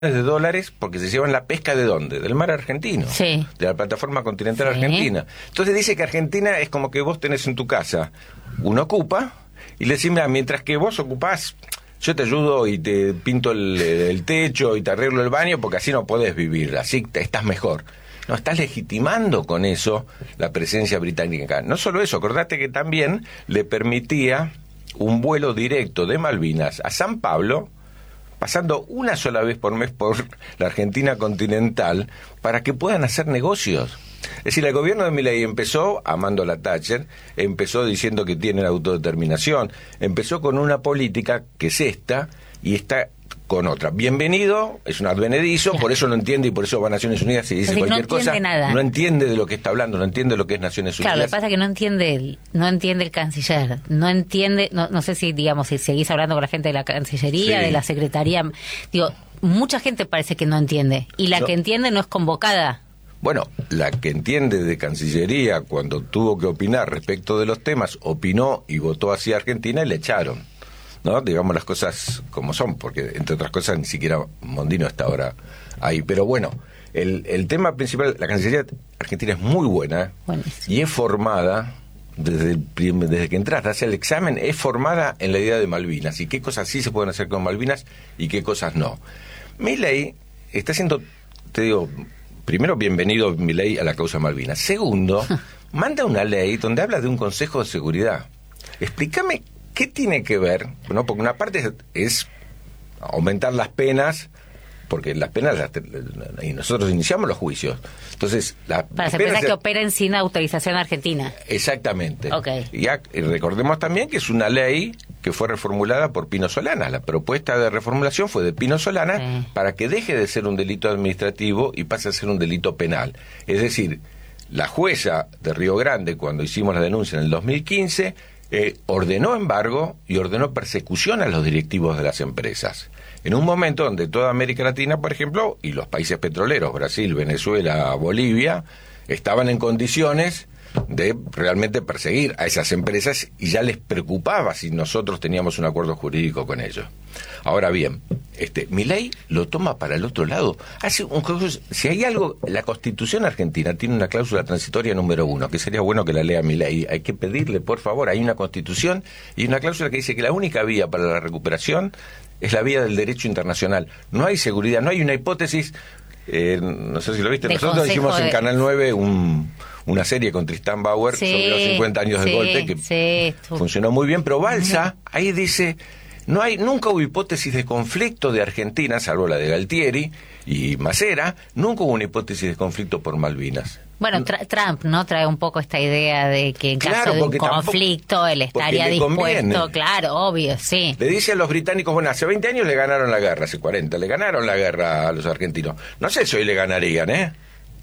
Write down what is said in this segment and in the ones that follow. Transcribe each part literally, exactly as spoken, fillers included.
de dólares porque se llevan la pesca ¿de dónde? Del mar argentino, sí. de la plataforma continental Sí. argentina. Entonces dice que Argentina es como que vos tenés en tu casa un ocupa y le decís, mira, mientras que vos ocupás, yo te ayudo y te pinto el, el techo y te arreglo el baño porque así no podés vivir, así te, estás mejor. No, estás legitimando con eso la presencia británica. No solo eso, acordate que también le permitía un vuelo directo de Malvinas a San Pablo, pasando una sola vez por mes por la Argentina continental, para que puedan hacer negocios. Es decir, el gobierno de Milei empezó amando a la Thatcher, empezó diciendo que tienen autodeterminación, empezó con una política que es esta y está con otra. Bienvenido, es un advenedizo, por eso no entiende y por eso va a Naciones Unidas y dice Entonces, cualquier no cosa. Nada. No entiende de lo que está hablando, no entiende lo que es Naciones Unidas. Claro, lo que pasa es que no entiende el, no entiende el canciller, no entiende, no, no sé si, digamos, si seguís hablando con la gente de la Cancillería, Sí. de la Secretaría, digo, mucha gente parece que no entiende, y la No. que entiende no es convocada. Bueno, la que entiende de Cancillería, cuando tuvo que opinar respecto de los temas, opinó y votó hacia Argentina y le echaron, ¿no? Digamos las cosas como son, porque entre otras cosas ni siquiera Mondino está ahora ahí. Pero bueno, el, el tema principal, la Cancillería Argentina es muy buena. Buenísimo. Y es formada, desde, el prim- desde que entraste, hace el examen, es formada en la idea de Malvinas, y qué cosas sí se pueden hacer con Malvinas y qué cosas no. Milei está haciendo, te digo, primero, bienvenido Milei a la causa Malvinas. Segundo, manda una ley donde habla de un Consejo de Seguridad. Explícame qué tiene que ver, ¿no? Porque una parte es, es aumentar las penas, porque las penas, las, y nosotros iniciamos los juicios. Entonces, la, Para las penas empresas se- que operen sin autorización argentina. Exactamente. Ok. Y, ya, y recordemos también que es una ley que fue reformulada por Pino Solana. La propuesta de reformulación fue de Pino Solana Sí. para que deje de ser un delito administrativo y pase a ser un delito penal. Es decir, la jueza de Río Grande, cuando hicimos la denuncia en el dos mil quince, eh, ordenó embargo y ordenó persecución a los directivos de las empresas. En un momento donde toda América Latina, por ejemplo, y los países petroleros, Brasil, Venezuela, Bolivia, estaban en condiciones de realmente perseguir a esas empresas y ya les preocupaba si nosotros teníamos un acuerdo jurídico con ellos. Ahora bien, este Milei lo toma para el otro lado. Hace un si hay algo, la Constitución argentina tiene una cláusula transitoria número uno, que sería bueno que la lea Milei. Hay que pedirle, por favor, hay una Constitución y una cláusula que dice que la única vía para la recuperación es la vía del derecho internacional. No hay seguridad, no hay una hipótesis. Eh, no sé si lo viste, De nosotros consejo hicimos en de- Canal nueve un, una serie con Tristán Bauer Sí, sobre los cincuenta años sí, del golpe, que sí, tú- funcionó muy bien, pero Balsa ahí dice, no hay, nunca hubo hipótesis de conflicto de Argentina, salvo la de Galtieri y Macera, nunca hubo una hipótesis de conflicto por Malvinas. Bueno, tra- Trump, ¿no? Trae un poco esta idea de que en Claro, caso de un porque tampoco- conflicto él estaría porque le dispuesto, conviene. claro, obvio, sí. Le dice a los británicos, bueno, hace veinte años le ganaron la guerra, hace cuarenta, le ganaron la guerra a los argentinos. No sé si hoy le ganarían, ¿eh?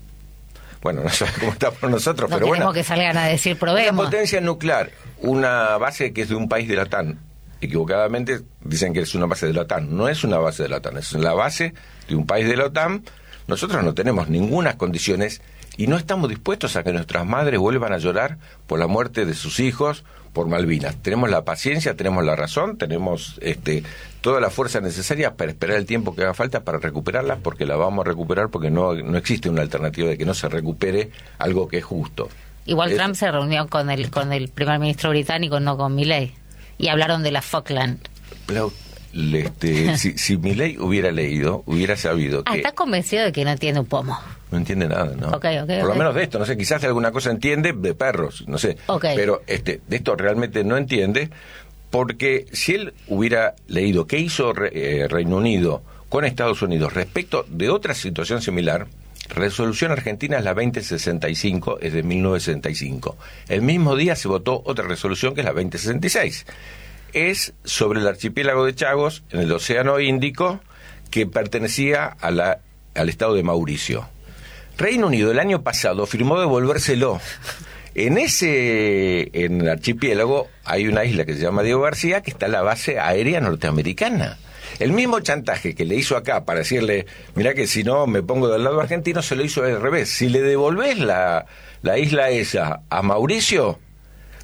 Bueno, no sé cómo está por nosotros, No pero queremos bueno. que salgan a decir Una probemos. potencia nuclear, una base que es de un país de la OTAN, equivocadamente dicen que es una base de la OTAN. No es una base de la OTAN, es la base de un país de la OTAN. Nosotros no tenemos ninguna condiciones y no estamos dispuestos a que nuestras madres vuelvan a llorar por la muerte de sus hijos por Malvinas. Tenemos la paciencia, tenemos la razón, tenemos este toda la fuerza necesaria para esperar el tiempo que haga falta para recuperarlas, porque la vamos a recuperar, porque no, no existe una alternativa de que no se recupere algo que es justo. Igual Es- Trump se reunió con el con el primer ministro británico, no con Milei, y hablaron de la Falkland. Pero, le- este, si, si Milei hubiera leído, hubiera sabido Ah, que ¿estás convencido de que no entiende un pomo? no entiende nada, ¿no? Ok, ok, Por lo ok. menos de esto, no sé, quizás de alguna cosa entiende de perros, no sé. Ok. Pero este, de esto realmente no entiende, porque si él hubiera leído qué hizo Re- eh, Reino Unido con Estados Unidos respecto de otra situación similar, Resolución Argentina es la veinte sesenta y cinco, es de mil novecientos sesenta y cinco. El mismo día se votó otra resolución que es la veinte sesenta y seis. Es sobre el archipiélago de Chagos, en el Océano Índico, que pertenecía a la, al estado de Mauricio. Reino Unido el año pasado firmó devolvérselo. En ese, en el archipiélago hay una isla que se llama Diego García, que está la base aérea norteamericana. El mismo chantaje que le hizo acá para decirle, mirá que si no me pongo del lado argentino, se lo hizo al revés. Si le devolvés la, la isla esa a Mauricio,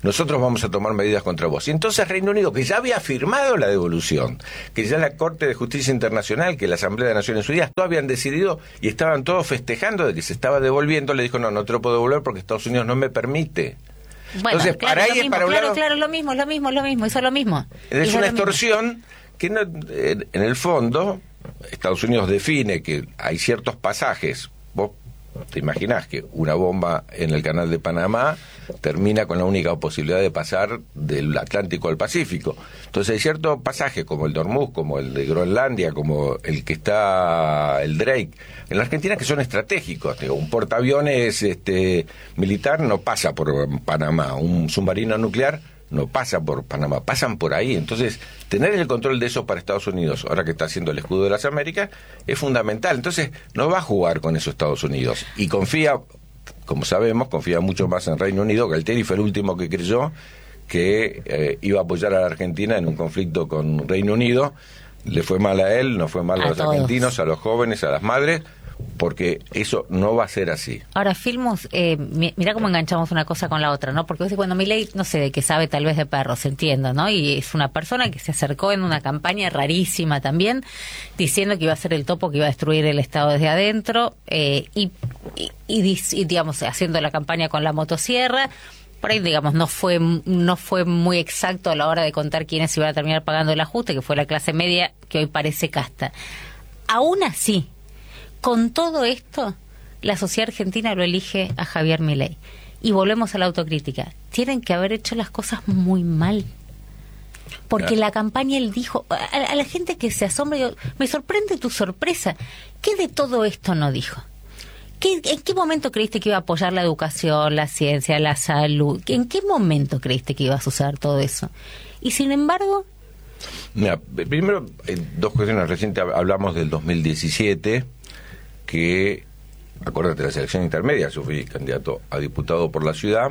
nosotros vamos a tomar medidas contra vos. Y entonces Reino Unido, que ya había firmado la devolución, que ya la Corte de Justicia Internacional, que la Asamblea de Naciones Unidas, todos habían decidido y estaban todos festejando de que se estaba devolviendo, le dijo, no, no te lo puedo devolver porque Estados Unidos no me permite. Bueno, entonces, claro, para ahí mismo, es para un claro, lado... claro, lo mismo, lo mismo, lo mismo, hizo lo mismo. Es hizo una lo extorsión mismo. que no, en, en el fondo Estados Unidos define que hay ciertos pasajes. Vos te imaginás que una bomba en el canal de Panamá termina con la única posibilidad de pasar del Atlántico al Pacífico. Entonces hay ciertos pasajes como el de Hormuz, como el de Groenlandia, como el que está el Drake en la Argentina, que son estratégicos. Digo, un portaaviones este, militar no pasa por Panamá, un submarino nuclear no pasa por Panamá, pasan por ahí. Entonces, tener el control de eso para Estados Unidos, ahora que está haciendo el escudo de las Américas, es fundamental. Entonces, no va a jugar con eso Estados Unidos. Y confía, como sabemos, confía mucho más en Reino Unido. Galtieri fue el último que creyó que eh, iba a apoyar a la Argentina en un conflicto con Reino Unido. Le fue mal a él, no fue mal a, a los todos. Argentinos, a los jóvenes, a las madres, porque eso no va a ser así. Ahora, Filmus, eh, mira cómo enganchamos una cosa con la otra, ¿no? Porque cuando Milei, no sé, de que sabe tal vez de perros, entiendo, ¿no? Y es una persona que se acercó en una campaña rarísima también, diciendo que iba a ser el topo que iba a destruir el Estado desde adentro, eh, y, y, y, y, digamos, haciendo la campaña con la motosierra. Por ahí, digamos, no fue no fue muy exacto a la hora de contar quiénes iban a terminar pagando el ajuste, que fue la clase media, que hoy parece casta. Aún así, con todo esto, la sociedad argentina lo elige a Javier Milei. Y volvemos a la autocrítica. Tienen que haber hecho las cosas muy mal. Porque la campaña, él dijo, a, a la gente que se asombra, digo, me sorprende tu sorpresa. ¿Qué de todo esto no dijo? ¿Qué, ¿En qué momento creíste que iba a apoyar la educación, la ciencia, la salud? ¿En qué momento creíste que iba a suceder todo eso? Y sin embargo... Mira, primero, en dos cuestiones recientes hablamos del dos mil diecisiete... que, acuérdate de la selección intermedia, yo fui candidato a diputado por la ciudad,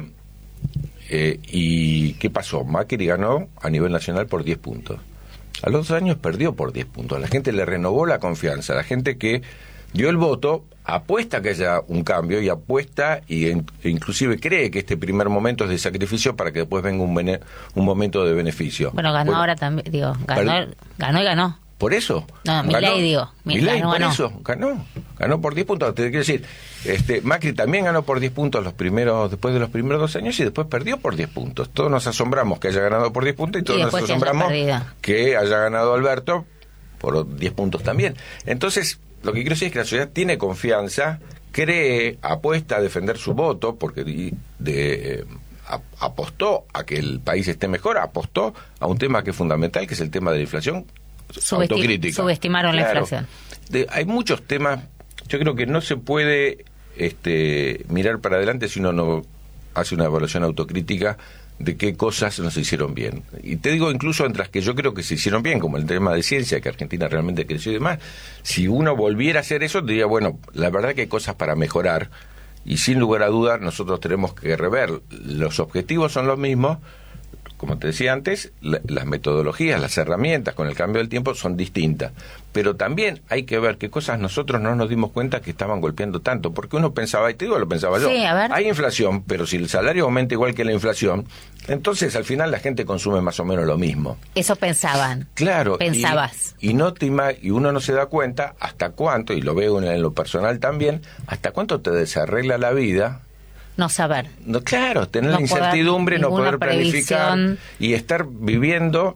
eh, y ¿qué pasó? Macri ganó a nivel nacional por diez puntos. A los dos años perdió por diez puntos. La gente le renovó la confianza, la gente que dio el voto apuesta que haya un cambio y apuesta y e inclusive cree que este primer momento es de sacrificio para que después venga un, bene, un momento de beneficio. Bueno, ganó bueno, ahora también, digo, ganó, ganó y ganó. Por eso. No, Milei, digo. Milei, por ganó. eso, ganó. Ganó por diez puntos. Te quiero decir, este, Macri también ganó por diez puntos los primeros, después de los primeros dos años y después perdió por diez puntos. Todos nos asombramos que haya ganado por diez puntos y todos y nos asombramos que haya ganado Alberto por diez puntos también. Entonces, lo que quiero decir es que la sociedad tiene confianza, cree, apuesta a defender su voto, porque de, de, a, apostó a que el país esté mejor, apostó a un tema que es fundamental, que es el tema de la inflación. Subesti autocrítica. Subestimaron claro. la inflación. De, hay muchos temas, yo creo que no se puede este, mirar para adelante si uno no hace una evaluación autocrítica de qué cosas no se hicieron bien. Y te digo incluso entre las que yo creo que se hicieron bien, como el tema de ciencia, que Argentina realmente creció y demás, si uno volviera a hacer eso, diría, bueno, la verdad que hay cosas para mejorar, y sin lugar a dudas nosotros tenemos que rever. Los objetivos son los mismos, como te decía antes, la, las metodologías, las herramientas con el cambio del tiempo son distintas. Pero también hay que ver qué cosas nosotros no nos dimos cuenta que estaban golpeando tanto. Porque uno pensaba, y te digo, lo pensaba yo, sí, a ver. Hay inflación, pero si el salario aumenta igual que la inflación, entonces al final la gente consume más o menos lo mismo. Eso pensaban. Claro. Pensabas. Y, y, no te y uno no se da cuenta hasta cuánto, y lo veo en, en lo personal también, hasta cuánto te desarregla la vida. No saber. No, claro, tener no la incertidumbre, no poder planificar previsión. Y estar viviendo,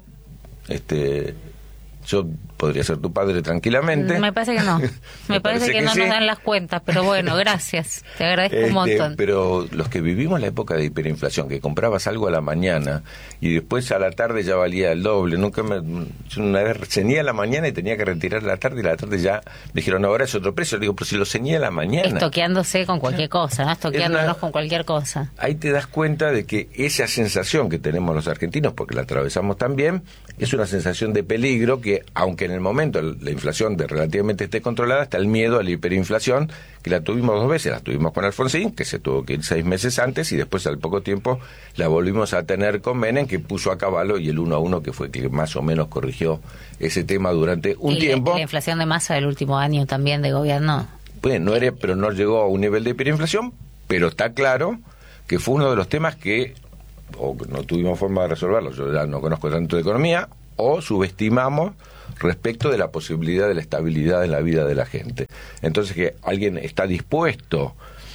este, yo podría ser tu padre tranquilamente. Me parece que no. Me, Me parece, parece que, que no sí. nos dan las cuentas, pero bueno, gracias. Te agradezco este, un montón. Pero los que vivimos la época de hiperinflación, que comprabas algo a la mañana y después a la tarde ya valía el doble. Nunca me, yo una vez ceñía a la mañana y tenía que retirar a la tarde, y a la tarde ya me dijeron, ahora es otro precio. Digo, pero si lo ceñía a la mañana. Estoqueándose con cualquier cosa, ¿no? Estoqueándonos una, con cualquier cosa. Ahí te das cuenta de que esa sensación que tenemos los argentinos, porque la atravesamos también, es una sensación de peligro que, aunque en el momento la inflación de relativamente esté controlada, está el miedo a la hiperinflación, que la tuvimos dos veces. La tuvimos con Alfonsín, que se tuvo que ir seis meses antes, y después al poco tiempo la volvimos a tener con Menem, que puso a caballo, y el uno a uno, que fue que más o menos corrigió ese tema durante un y tiempo. La, la inflación de masa del último año también de gobierno. Pues no era, pero no llegó a un nivel de hiperinflación, pero está claro que fue uno de los temas que o no tuvimos forma de resolverlo, yo ya no conozco tanto de economía, o subestimamos respecto de la posibilidad de la estabilidad en la vida de la gente. Entonces, que alguien está dispuesto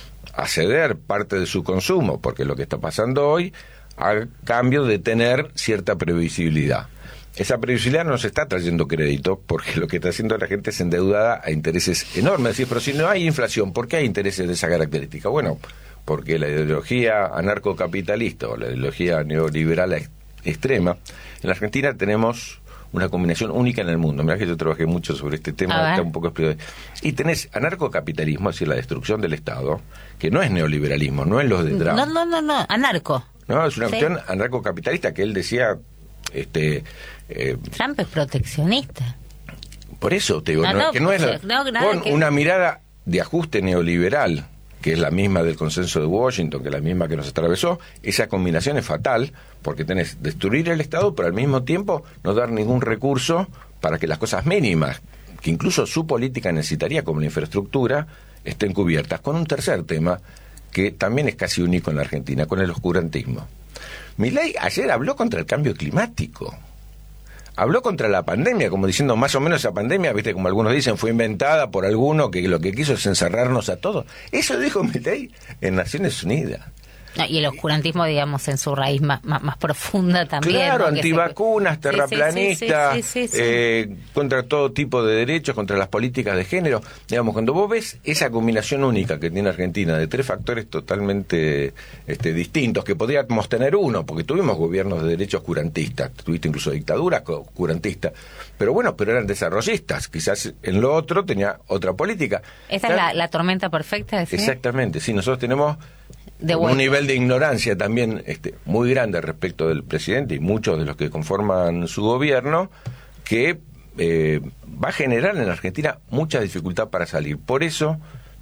a ceder parte de su consumo, porque es lo que está pasando hoy, a cambio de tener cierta previsibilidad. Esa previsibilidad no se está trayendo crédito, porque lo que está haciendo la gente es endeudada a intereses enormes. Decir, pero si no hay inflación, ¿por qué hay intereses de esa característica? Bueno, porque la ideología anarcocapitalista o la ideología neoliberal ex- extrema, en la Argentina tenemos una combinación única en el mundo. Mirá que yo trabajé mucho sobre este tema, está un poco explicado. Y tenés anarcocapitalismo, es decir, la destrucción del Estado, que no es neoliberalismo, no es los de Trump. No, no, no, no, anarco. No, es una Sí. cuestión anarcocapitalista que él decía... este eh, Trump es proteccionista. Por eso te digo, No, no, no, que no es la- no, nada con que- una mirada de ajuste neoliberal, que es la misma del consenso de Washington, que es la misma que nos atravesó, esa combinación es fatal, porque tenés destruir el Estado, pero al mismo tiempo no dar ningún recurso para que las cosas mínimas, que incluso su política necesitaría, como la infraestructura, estén cubiertas. Con un tercer tema, que también es casi único en la Argentina, con el oscurantismo. Milei ayer habló contra el cambio climático. Habló contra la pandemia, como diciendo más o menos esa pandemia, viste, como algunos dicen, fue inventada por alguno que lo que quiso es encerrarnos a todos. Eso dijo Milei en Naciones Unidas. No, y el oscurantismo, digamos, en su raíz más, más, más profunda también. Claro, ¿no? Que antivacunas, se- terraplanistas, sí, sí, sí, sí, sí, sí. eh, contra todo tipo de derechos, contra las políticas de género. Digamos, cuando vos ves esa combinación única que tiene Argentina de tres factores totalmente este, distintos, que podríamos tener uno, porque tuvimos gobiernos de derecha oscurantistas, tuviste incluso dictaduras oscurantistas, pero bueno, pero eran desarrollistas, quizás en lo otro tenía otra política. Esa es la, la tormenta perfecta, ¿decís? Exactamente, sí, nosotros tenemos De un vuelta. nivel de ignorancia también este, muy grande respecto del presidente y muchos de los que conforman su gobierno, que eh, va a generar en la Argentina mucha dificultad para salir. Por eso,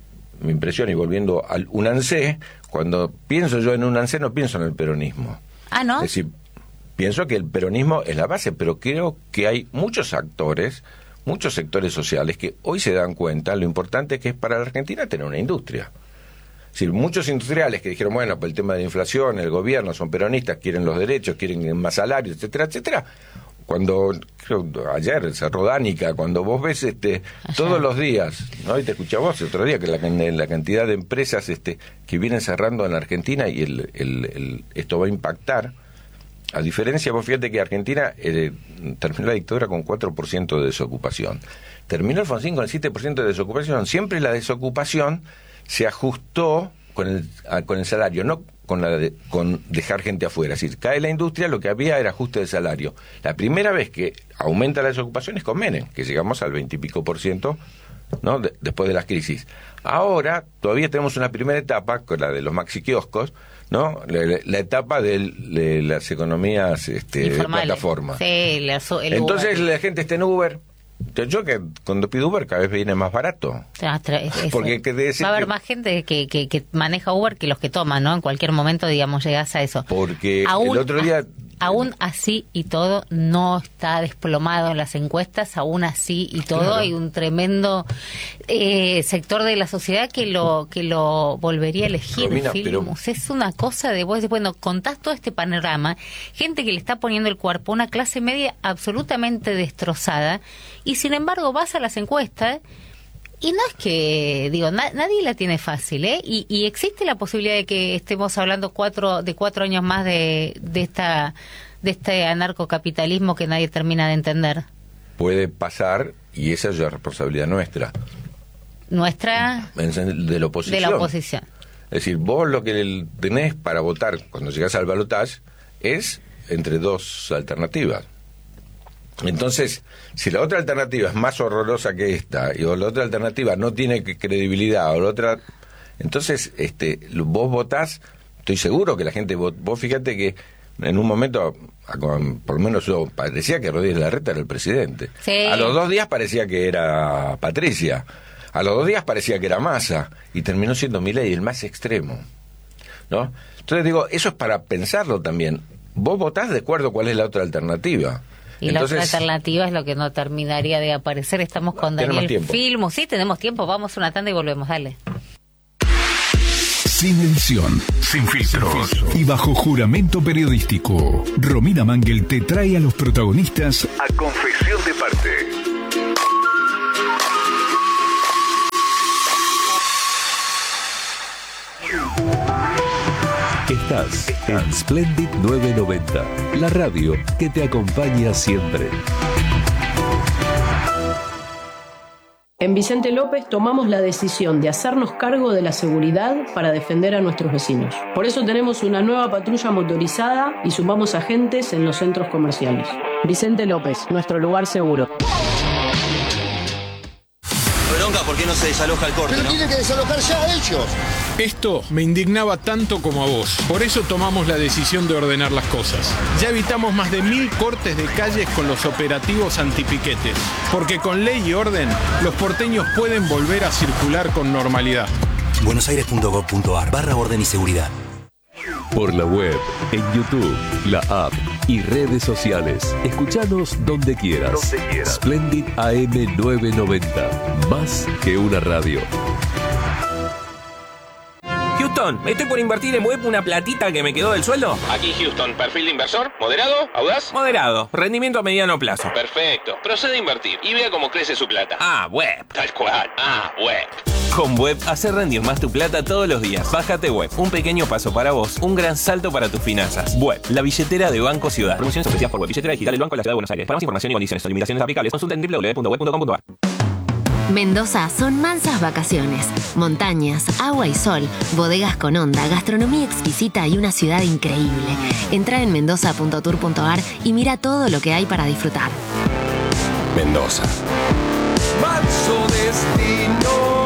mi impresión, y volviendo al UNANSE, cuando pienso yo en UNANSE no pienso en el peronismo. Ah, ¿no? Es decir, pienso que el peronismo es la base, pero creo que hay muchos actores, muchos sectores sociales que hoy se dan cuenta lo importante que es para la Argentina tener una industria. Es decir, muchos industriales que dijeron, bueno, por el tema de la inflación, el gobierno, son peronistas, quieren los derechos, quieren más salarios, etcétera, etcétera. Cuando, creo, ayer, Cerro Dánica, cuando vos ves este Ayer. todos los días, ¿no? Y te escuché a vos el otro día, que la, la cantidad de empresas este que vienen cerrando en la Argentina y el, el, el, esto va a impactar. A diferencia, vos fíjate que Argentina eh, terminó la dictadura con cuatro por ciento de desocupación. Terminó Alfonsín con el siete por ciento de desocupación. Siempre la desocupación se ajustó con el, a, con el salario, no con, la de, con dejar gente afuera. Es decir, cae la industria, lo que había era ajuste de salario. La primera vez que aumenta la desocupación es con Menem, que llegamos al veinte y pico por ciento, ¿no? De, después de las crisis. Ahora todavía tenemos una primera etapa, con la de los maxi kioscos, ¿no? La, la, la etapa de, de las economías este, de plataforma. Sí, la, el Entonces Uber. la gente está en Uber. Yo que cuando pido Uber cada vez viene más barato. Porque que decir va a haber que, más gente que, que, que maneja Uber que los que toman, ¿no? En cualquier momento, digamos, llegas a eso. Porque aún, el otro día... Aún así y todo, no está desplomado en las encuestas, aún así y todo, Claro. hay un tremendo eh, sector de la sociedad que lo que lo volvería a elegir. Romina, Filmus. Es una cosa de vos decís, bueno, contás todo este panorama, gente que le está poniendo el cuerpo, una clase media absolutamente destrozada, y sin embargo vas a las encuestas. Y no es que, digo, na- nadie la tiene fácil, ¿eh? Y, y existe la posibilidad de que estemos hablando cuatro de cuatro años más de, de esta de este anarcocapitalismo que nadie termina de entender. Puede pasar, y esa es la responsabilidad nuestra. Nuestra De la oposición. de la oposición. Es decir, vos lo que tenés para votar cuando llegás al balotaje es entre dos alternativas. Entonces, si la otra alternativa es más horrorosa que esta, y o la otra alternativa no tiene credibilidad, o la otra... Entonces, este, vos votás, estoy seguro que la gente... Vos, vos fíjate que en un momento, por lo menos yo, parecía que Rodríguez Larreta era el presidente. Sí. A los dos días parecía que era Patricia. A los dos días parecía que era Massa. Y terminó siendo Milei, el más extremo, ¿no? Entonces digo, eso es para pensarlo también. Vos votás de acuerdo cuál es la otra alternativa. Y Entonces, la otra alternativa es lo que no terminaría de aparecer. Estamos con Tenemos Daniel tiempo. Filmus. Sí, tenemos tiempo. Vamos a una tanda y volvemos. Dale. Sin edición, sin filtros y bajo juramento periodístico, Romina Mangel te trae a los protagonistas a confesión de parte. Estás en Splendid novecientos noventa, la radio que te acompaña siempre. En Vicente López tomamos la decisión de hacernos cargo de la seguridad para defender a nuestros vecinos. Por eso tenemos una nueva patrulla motorizada y sumamos agentes en los centros comerciales. Vicente López, nuestro lugar seguro. Bronca, ¿por qué no se desaloja el corte? Pero ¿no? tiene que desalojar ya a ellos. Esto me indignaba tanto como a vos. Por eso tomamos la decisión de ordenar las cosas. Ya evitamos más de mil cortes de calles con los operativos antipiquetes. Porque con ley y orden, los porteños pueden volver a circular con normalidad. buenosaires.gov.ar barra orden y seguridad. Por la web, en YouTube, la app y redes sociales. Escuchanos donde quieras. Donde quieras. Splendid A M novecientos noventa. Más que una radio. Houston, estoy por invertir en web una platita que me quedó del sueldo. Aquí Houston, perfil de inversor, moderado, audaz. Moderado, rendimiento a mediano plazo. Perfecto, procede a invertir y vea cómo crece su plata. Ah, web. Tal cual, ah, web. Con Web, hacer rendir más tu plata todos los días. Bájate Web, un pequeño paso para vos, un gran salto para tus finanzas. Web, la billetera de Banco Ciudad. Promociones ofrecidas por Web, billetera digital del Banco de la Ciudad de Buenos Aires. Para más información y condiciones o limitaciones aplicables, consulta en doble u doble u doble u punto web punto com punto a r. Mendoza son mansas vacaciones, montañas, agua y sol, bodegas con onda, gastronomía exquisita y una ciudad increíble. Entra en mendoza punto tour punto a r y mira todo lo que hay para disfrutar. Mendoza. Manso destino.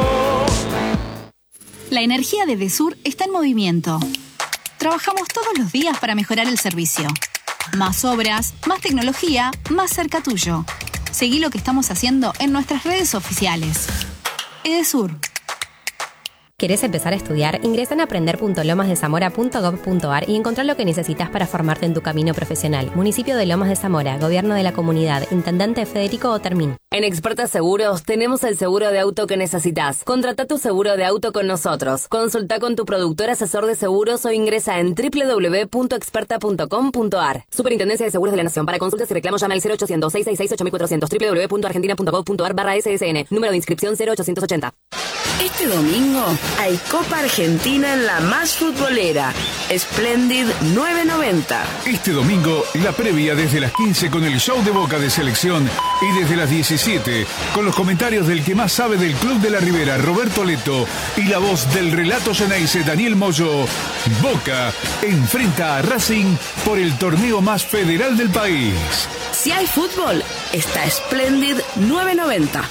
La energía de Desur está en movimiento. Trabajamos todos los días para mejorar el servicio. Más obras, más tecnología, más cerca tuyo. Seguí lo que estamos haciendo en nuestras redes oficiales. Edesur. ¿Querés empezar a estudiar? Ingresa en aprender punto lomas de zamora punto gov punto a r y encontrá lo que necesitas para formarte en tu camino profesional. Municipio de Lomas de Zamora, Gobierno de la Comunidad, Intendente Federico Otermín. En Expertas Seguros tenemos el seguro de auto que necesitas. Contrata tu seguro de auto con nosotros. Consulta con tu productor asesor de seguros o ingresa en doble u doble u doble u punto experta punto com punto a r. Superintendencia de Seguros de la Nación. Para consultas y reclamos llama al cero ochocientos, seiscientos sesenta y seis, ocho mil cuatrocientos. doble u doble u doble u punto argentina punto gov punto a r barra S S N. Número de inscripción cero ochocientos ochenta. Este domingo hay Copa Argentina en la más futbolera, Splendid novecientos noventa. Este domingo, la previa desde las quince con el show de Boca de selección y desde las diecisiete con los comentarios del que más sabe del Club de la Ribera, Roberto Leto, y la voz del relato Ceneice, Daniel Moyo. Boca enfrenta a Racing por el torneo más federal del país. Si hay fútbol, está Splendid novecientos noventa.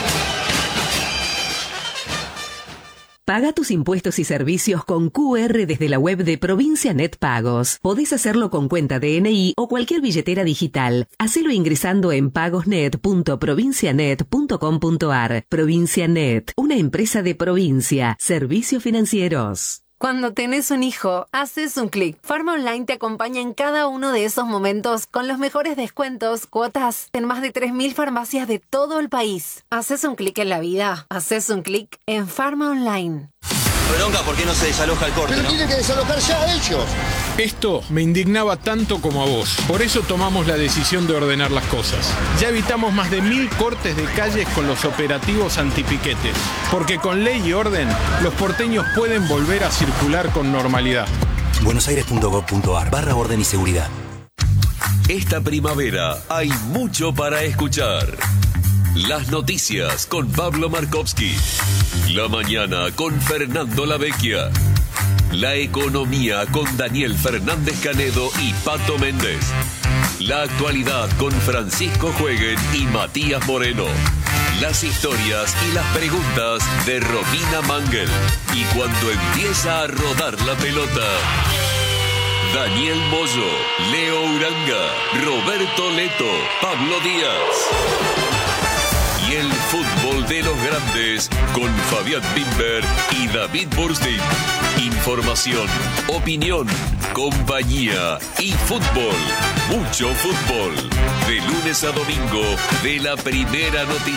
Paga tus impuestos y servicios con Q R desde la web de Provincia Net Pagos. Podés hacerlo con cuenta D N I o cualquier billetera digital. Hacelo ingresando en pagosnet punto provincianet punto com punto a r. Provincia Net, una empresa de provincia. Servicios financieros. Cuando tenés un hijo, haces un clic. Farma Online te acompaña en cada uno de esos momentos con los mejores descuentos, cuotas en más de tres mil farmacias de todo el país. Haces un clic en la vida, haces un clic en Farma Online. Bronca, ¿por qué no se desaloja el corte? Pero ¿no? tiene que desalojar ya a ellos. Esto me indignaba tanto como a vos. Por eso tomamos la decisión de ordenar las cosas. Ya evitamos más de mil cortes de calles con los operativos antipiquetes. Porque con ley y orden, los porteños pueden volver a circular con normalidad. buenosaires punto gov punto a r barra orden y seguridad. Esta primavera hay mucho para escuchar. Las noticias con Pablo Markovsky. La mañana con Fernando Lavecchia. La economía con Daniel Fernández Canedo y Pato Méndez. La actualidad con Francisco Jueguen y Matías Moreno. Las historias y las preguntas de Romina Mangel. Y cuando empieza a rodar la pelota, Daniel Moyo, Leo Uranga, Roberto Leto, Pablo Díaz. Y el fútbol de los grandes con Fabián Bimber y David Burstein. Información, opinión, compañía y fútbol. Mucho fútbol. De lunes a domingo de la primera noticia.